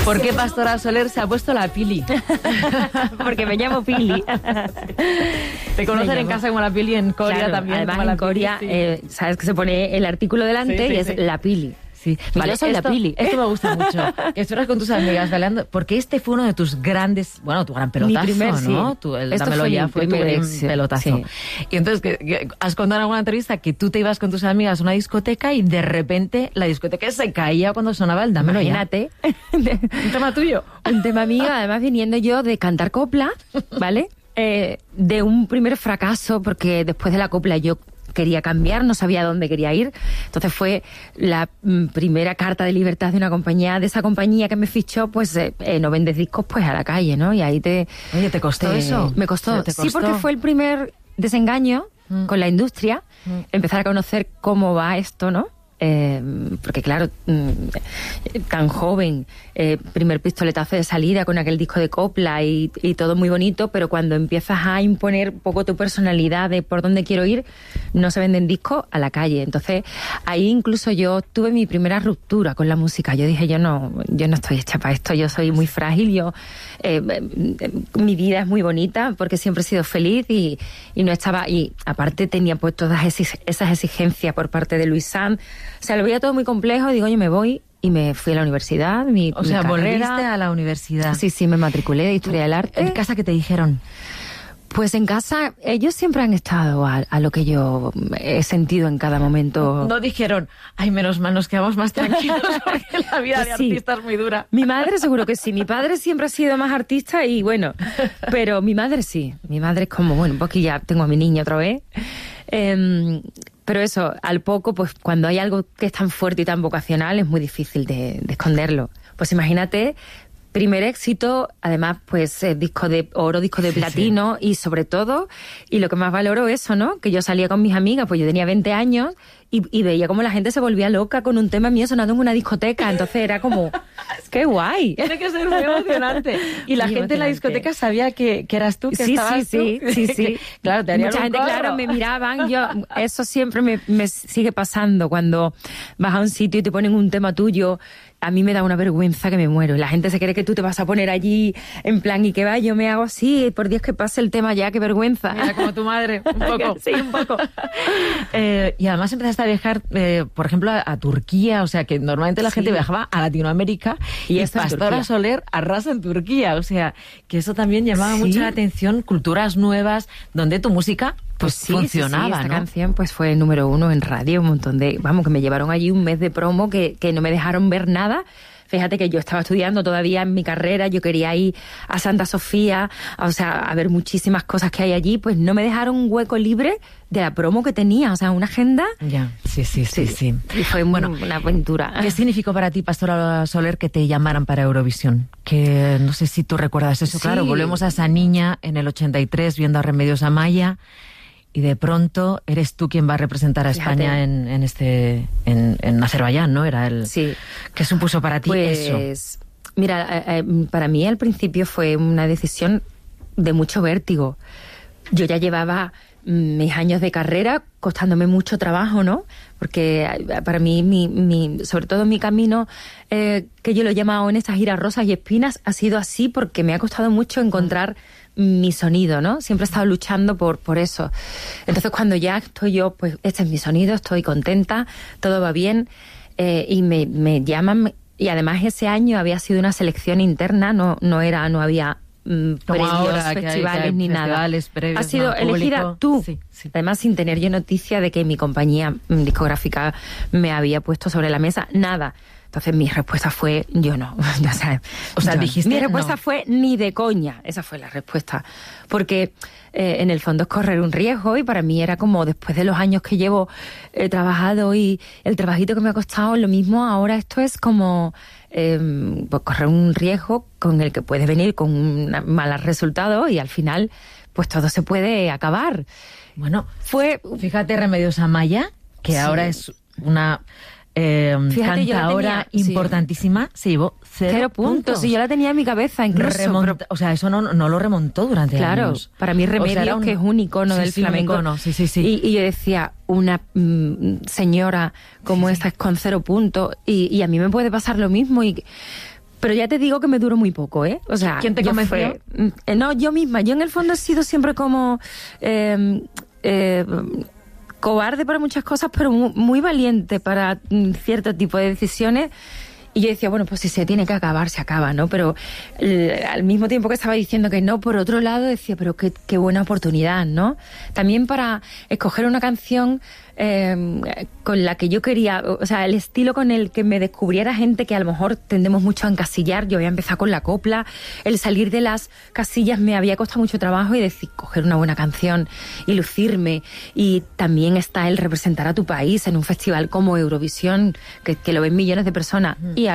¿Por qué Pastora Soler se ha puesto la Pili? Porque me llamo Pili. Te conocen en casa como la Pili, en Corea claro, también. Además, como en Corea, sabes que se pone el artículo delante y es la Pili. Sí, vale, yo soy la Pili. Esto me gusta mucho. Que estuvieras con tus amigas bailando, porque este fue uno de tus grandes, bueno, tu gran pelotazo, mi primer, ¿no? Sí. El Dámelo Ya fue tu pelotazo. Sí. Y entonces, que has contado en alguna entrevista que tú te ibas con tus amigas a una discoteca y de repente la discoteca se caía cuando sonaba el Dámelo Ya. Imagínate. Un tema tuyo. Un tema mío, además viniendo yo de cantar copla, ¿vale? De un primer fracaso, porque después de la copla yo quería cambiar, no sabía dónde quería ir. Entonces fue la primera carta de libertad de una compañía, de esa compañía que me fichó, pues no vendes discos, pues a la calle, ¿no? Y ahí te... Oye, ¿te costó eso? Me costó. Sí, porque fue el primer desengaño con la industria, empezar a conocer cómo va esto, ¿no? Porque claro, tan joven, primer pistoletazo de salida con aquel disco de copla y todo muy bonito, pero cuando empiezas a imponer un poco tu personalidad de por dónde quiero ir, no se venden discos a la calle. Entonces ahí incluso yo tuve mi primera ruptura con la música. Yo dije, yo no estoy hecha para esto, yo soy muy frágil, mi vida es muy bonita porque siempre he sido feliz y no estaba, y aparte tenía pues todas esas exigencias por parte de Luis Sanz. O sea, lo veía todo muy complejo, digo, yo me voy y me fui a la universidad, mi carrera. Volviste a la universidad. Sí, me matriculé de Historia del Arte. ¿En casa qué te dijeron? Pues en casa, ellos siempre han estado a lo que yo he sentido en cada momento. No dijeron, ay, menos mal, nos quedamos más tranquilos porque la vida de artista es muy dura. Mi madre seguro que sí. Mi padre siempre ha sido más artista y bueno, pero mi madre sí. Mi madre es como, bueno, porque ya tengo a mi niña otra vez. Pero eso, al poco, pues cuando hay algo que es tan fuerte y tan vocacional, es muy difícil de esconderlo. Pues imagínate, primer éxito, además, pues disco de oro, disco de platino, y sobre todo, y lo que más valoro eso, ¿no? Que yo salía con mis amigas, pues yo tenía 20 años y veía como la gente se volvía loca con un tema mío sonando en una discoteca. Entonces era como, ¡qué guay! Tiene que ser muy emocionante. Y la gente en la discoteca sabía que eras tú, que estabas tú. Sí. Claro, te harían mucha gente, claro, me miraban. Eso siempre me sigue pasando. Cuando vas a un sitio y te ponen un tema tuyo, a mí me da una vergüenza que me muero. La gente se cree que tú te vas a poner allí en plan, ¿y qué va? Yo me hago así, por Dios que pase el tema ya, qué vergüenza. Mira, como tu madre, un poco. Sí, un poco. Y además empezaste a viajar, por ejemplo, a Turquía, o sea, que normalmente la gente viajaba a Latinoamérica y Pastora Soler arrasa en Turquía, o sea, que eso también llamaba mucho la atención, culturas nuevas, donde tu música pues funcionaba, esta ¿no? canción pues fue número 1 en radio, un montón de... Vamos, que me llevaron allí un mes de promo que no me dejaron ver nada. Fíjate que yo estaba estudiando todavía en mi carrera, yo quería ir a Santa Sofía, o sea, a ver muchísimas cosas que hay allí, pues no me dejaron un hueco libre de la promo que tenía, o sea, una agenda. Ya, sí. Y fue una aventura. ¿Qué significó para ti, Pastora Soler, que te llamaran para Eurovisión? Que no sé si tú recuerdas eso, claro, volvemos a esa niña en el 83 viendo a Remedios Amaya. Y de pronto eres tú quien va a representar a España en Azerbaiyán, ¿no? Era el... Sí. ¿Qué supuso para ti eso? Pues, mira, para mí al principio fue una decisión de mucho vértigo. Yo ya llevaba mis años de carrera costándome mucho trabajo, ¿no? Porque para mí, sobre todo mi camino, que yo lo he llamado en estas giras rosas y espinas, ha sido así porque me ha costado mucho encontrar mi sonido, ¿no? Siempre he estado luchando por eso. Entonces, cuando ya estoy yo, pues este es mi sonido, estoy contenta, todo va bien, y me llaman, y además ese año había sido una selección interna, no había premios, festivales ni nada. Previos, ha sido elegida tú. Sí. Además, sin tener yo noticia de que mi compañía discográfica me había puesto sobre la mesa, nada. Entonces mi respuesta fue, yo no. O sea, dijiste mi respuesta fue ni de coña. Esa fue la respuesta. Porque en el fondo es correr un riesgo y para mí era como, después de los años que llevo trabajado y el trabajito que me ha costado, lo mismo ahora esto es como pues correr un riesgo con el que puede venir con un mal resultado y al final pues todo se puede acabar. Bueno, fíjate Remedios Amaya, que ahora es una... cantadora importantísima, se llevó 0 puntos. Y yo la tenía en mi cabeza incluso. O sea, eso no lo remontó durante años. Claro, para mí Remedios, que es un icono del flamenco. Y yo decía, una señora como esta es con 0 puntos y a mí me puede pasar lo mismo. Pero ya te digo que me duró muy poco, ¿eh? O sea, ¿quién te convenció? No, yo misma. Yo en el fondo he sido siempre como cobarde para muchas cosas, pero muy valiente para cierto tipo de decisiones. Y yo decía, bueno, pues si se tiene que acabar, se acaba, ¿no? Pero al mismo tiempo que estaba diciendo que no, por otro lado decía, pero qué buena oportunidad, ¿no? También para escoger una canción con la que yo quería, o sea, el estilo con el que me descubriera gente que a lo mejor tendemos mucho a encasillar. Yo había empezado con la copla, el salir de las casillas me había costado mucho trabajo y decir, coger una buena canción y lucirme. Y también está el representar a tu país en un festival como Eurovisión, que lo ven millones de personas. Y